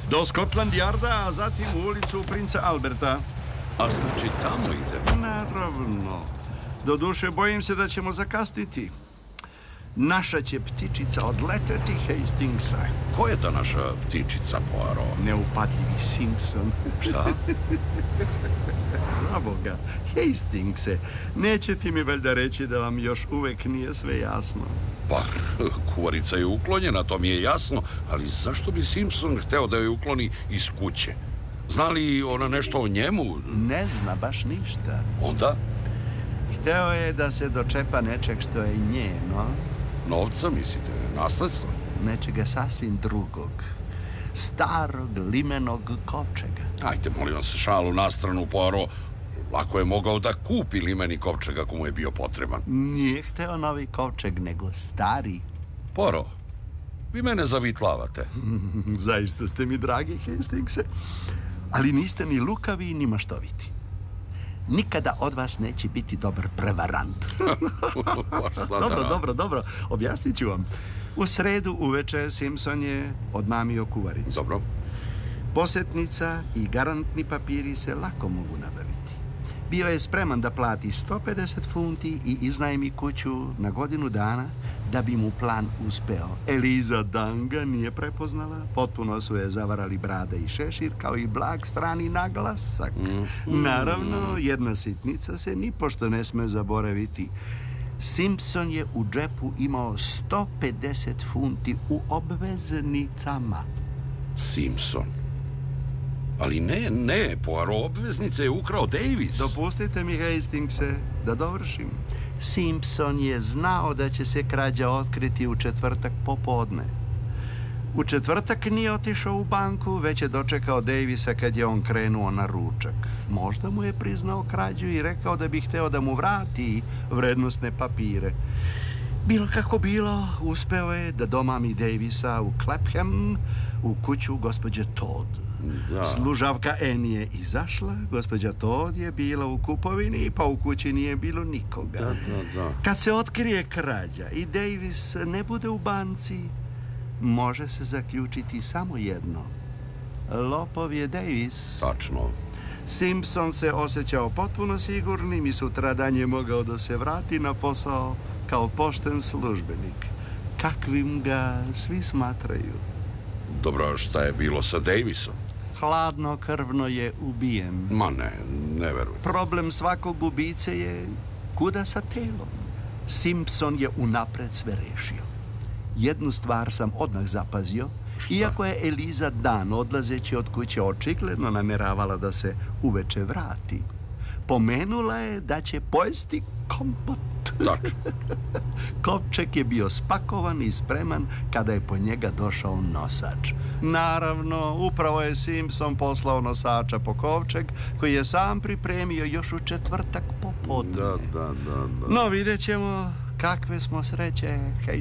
Do Scotland Yarda, a zatim u ulicu Princa Alberta. A znači tamo idemo? Naravno. Doduše, bojim se da ćemo zakasniti. Naša će ptičica odleteti Hastingsa. Ko je ta naša ptičica, Poirot? Neupadljivi Simpson. Šta? Bravo ga, Hastingse. Neće ti mi valjda reći da vam još uvek nije sve jasno. Pa, kuvarica je uklonjena, to mi je jasno, ali zašto bi Simpson hteo da je ukloni iz kuće? Zna li ona nešto o njemu? Ne zna baš ništa. Onda? Hteo je da se dočepa nečeg što je njeno. Novca, mislite, nasledstvo? Nečega sasvim drugog. Starog limenog kovčega. Ajte, molim vas, šalu na stranu, Poirot. Lako je mogao da kupi limeni kovčeg ako mu je bio potreban. Nije hteo novi kovčeg, nego stari. Poirot, vi mene zavitlavate. Zaista ste mi dragi, Hastingse. Ali niste ni lukavi, ni maštoviti. Nikada od vas neće biti dobar prevarant. Dobro. Objasnit ću vam. U sredu uveče Simpson je odmamio kuvaricu. Dobro. Posetnica i garantni papiri se lako mogu nabaviti. Bio je spreman da plati 150 funti i iznajmi kuću na godinu dana da bi mu plan uspeo. Eliza Danga nije prepoznala, potpuno su je zavarali brada i šešir, kao i blag strani naglasak. Naravno, jedna sitnica se nipošto ne sme zaboraviti. Simpson je u džepu imao 150 funti u obveznicama. Simpson? Ali ne, Poirot, obveznice je ukrao Davis. Dopustite mi, Hastingse, da dovršim. Simpson je znao da će se krađa otkriti u četvrtak popodne. U četvrtak nije otišao u banku, već je dočekao Davisa kad je on krenuo na ručak. Možda mu je priznao krađu i rekao da bi hteo da mu vrati vrednosne papire. Bilo kako bilo, uspeo je da domami Davisa u Clapham, u kuću gospođe Todd. Da. Služavka Annie je izašla, gospođa Todd je bila u kupovini, pa u kući nije bilo nikoga. Da. Kad se otkrije krađa i Davis ne bude u banci, može se zaključiti samo jedno. Lopov je Davis. Tačno. Simpson se osjećao potpuno sigurnim i sutradan je mogao da se vrati na posao kao pošten službenik, kakvim ga svi smatraju. Dobro, šta je bilo sa Davisom? Hladnokrvno je ubijen. Ma ne verujem. Problem svakog ubice je kuda sa telom. Simpson je unapred sve rešio. Jednu stvar sam odmah zapazio. Šta? Iako je Eliza dan odlazeći od kuće očigledno nameravala da se uveče vrati, pomenula je da će pojesti kompot. Tačno. Kovčeg je bio spakovan i spreman kada je po njega došao nosač. Naravno, upravo je Simpson poslao nosača po kovčeg, koji je sam pripremio još u četvrtak popodne. Da. No, vidjet ćemo kakve smo sreće,